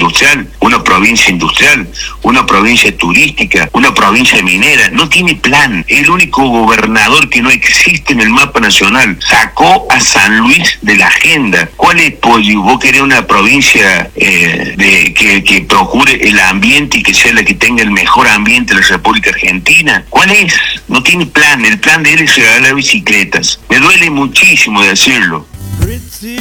industrial, una provincia turística, una provincia minera. No tiene plan. El único gobernador que no existe en el mapa nacional. Sacó a San Luis de la agenda. ¿Cuál es, Pollo? ¿Vos querés una provincia que procure el ambiente y que sea la que tenga el mejor ambiente de la República Argentina? ¿Cuál es? No tiene plan. El plan de él es regalar bicicletas. Me duele muchísimo decirlo.